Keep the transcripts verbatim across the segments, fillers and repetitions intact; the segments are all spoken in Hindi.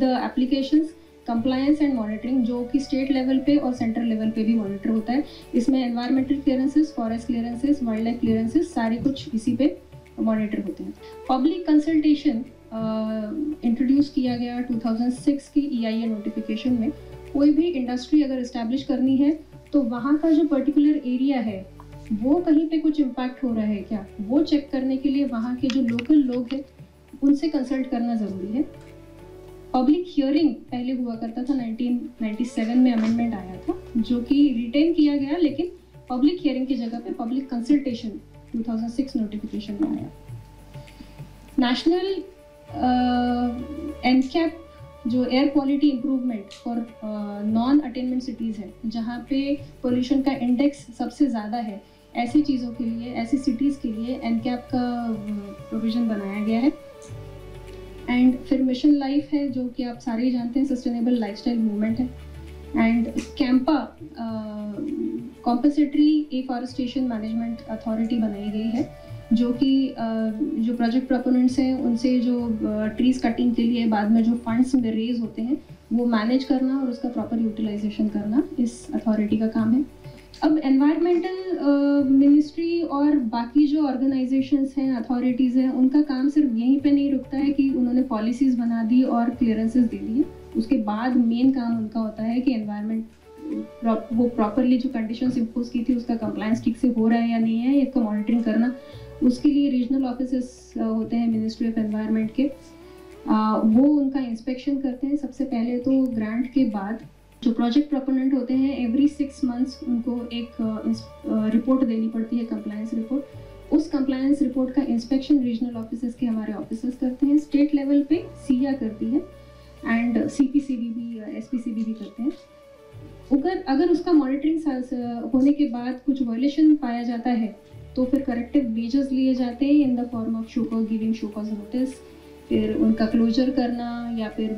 The applications, compliance and monitoring, जो कि स्टेट लेवल पे और सेंट्रल लेवल पे भी मॉनिटर होता है। इसमें environmental clearances, forest clearances, wild life clearances सारे कुछ इसी पे मॉनिटर होते हैं। पब्लिक कंसल्टेशन इंट्रोड्यूस किया गया टू थाउजेंड सिक्स की ई आई ए नोटिफिकेशन में। कोई भी इंडस्ट्री अगर इस्टेब्लिश करनी है तो वहाँ का जो पर्टिकुलर एरिया है वो कहीं पे कुछ इम्पैक्ट हो रहा है क्या, वो चेक करने के लिए वहाँ के जो लोकल लोग हैं उनसे कंसल्ट करना ज़रूरी है। पब्लिक हियरिंग पहले हुआ करता था, नाइनटीन नाइंटी सेवन में अमेंडमेंट आया था जो कि रिटेन किया गया, लेकिन पब्लिक हियरिंग की जगह पे public consultation two thousand six notification में आया। नेशनल एनकैप जो air quality improvement for non attainment cities है, जहाँ पे पोल्यूशन का इंडेक्स सबसे ज़्यादा है, ऐसी चीज़ों के लिए, ऐसी सिटीज़ के लिए एनकैप का प्रोविज़न बनाया गया है। एंड फिर मिशन लाइफ है जो कि आप सारे ही जानते हैं, सस्टेनेबल लाइफस्टाइल मूवमेंट है। And Campa compensatory afforestation management authority बनाई गई है, जो कि जो प्रोजेक्ट प्रोपोनेंट्स हैं उनसे जो ट्रीज कटिंग के लिए बाद में जो फंड्स में रेज होते हैं वो मैनेज करना और उसका प्रॉपर यूटिलाइजेशन करना इस अथॉरिटी का काम है। अब एनवायरमेंटल मिनिस्ट्री और बाकी जो ऑर्गेनाइजेशंस हैं, अथॉरिटीज़ हैं, उनका काम सिर्फ यहीं पे नहीं रुकता है कि उन्होंने पॉलिसीज़ बना दी और क्लियरेंसेस दे दिए। उसके बाद मेन काम उनका होता है कि एनवायरमेंट वो प्रॉपरली जो कंडीशंस इम्पोज की थी उसका कंप्लायंस ठीक से हो रहा है या नहीं है, इसका मॉनिटरिंग करना। उसके लिए रीजनल ऑफिसेस होते हैं मिनिस्ट्री ऑफ एनवायरनमेंट के, आ, वो उनका इंस्पेक्शन करते हैं। सबसे पहले तो ग्रांट के बाद जो प्रोजेक्ट प्रोपोनेंट होते हैं एवरी सिक्स मंथ्स उनको एक रिपोर्ट देनी पड़ती है, कंप्लायंस रिपोर्ट। उस कंप्लायंस रिपोर्ट का इंस्पेक्शन रीजनल ऑफिसेस के हमारे ऑफिसर्स करते हैं। स्टेट लेवल पे सिया करती है and C P C B भी, एस पी सी बी भी करते हैं। अगर अगर उसका मॉनिटरिंग होने के बाद कुछ वायलेशन पाया जाता है तो फिर करेक्टिव मेजर्स लिए जाते हैं in the form of show cause, giving show cause notice, फिर उनका क्लोजर करना या फिर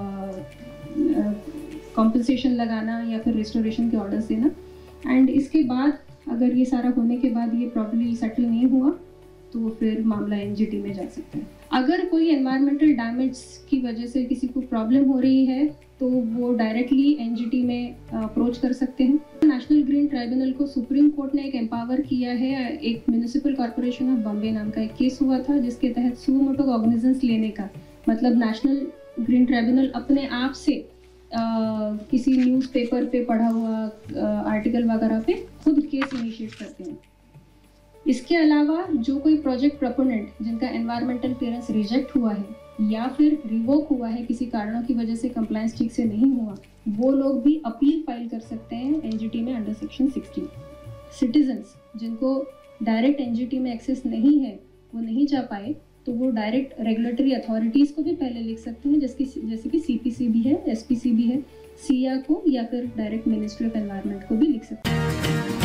कॉम्पनसेशन लगाना या फिर रिस्टोरेशन के ऑर्डर्स देना। एंड इसके बाद अगर ये सारा होने के बाद ये प्रॉपर्ली सेटल नहीं हुआ तो फिर मामला एन जी टी में जा सकता है। अगर कोई एनवायरमेंटल डैमेज की वजह से किसी को प्रॉब्लम हो रही है तो वो डायरेक्टली एन जी टी में अप्रोच कर सकते हैं। नेशनल ग्रीन ट्राइब्यूनल को सुप्रीम कोर्ट ने एक एम्पावर किया है। एक म्यूनिसिपल कॉर्पोरेशन ऑफ बॉम्बे नाम का एक केस हुआ था जिसके तहत सुओ मोटो कॉग्निजेंस लेने का मतलब नेशनल ग्रीन ट्राइब्यूनल अपने आप से Uh, किसी न्यूज़पेपर पे पढ़ा हुआ आर्टिकल वगैरह पे खुद केस इनिशिएट करते हैं। इसके अलावा जो कोई प्रोजेक्ट प्रोपोनेंट जिनका एनवायरमेंटल क्लियरेंस रिजेक्ट हुआ है या फिर रिवोक हुआ है किसी कारणों की वजह से, कंप्लायंस ठीक से नहीं हुआ, वो लोग भी अपील फाइल कर सकते हैं एन जी टी में अंडर सेक्शन सिक्सटीन। सिटीजन्स जिनको डायरेक्ट एन जी टी में एक्सेस नहीं है, वो नहीं जा पाए, तो वो डायरेक्ट रेगुलेटरी अथॉरिटीज़ को भी पहले लिख सकते हैं, जैसे कि जैसे कि सी पी सी बी है, एस पी सी बी है, सिया को, या फिर डायरेक्ट मिनिस्ट्री ऑफ एनवायरनमेंट को भी लिख सकते हैं।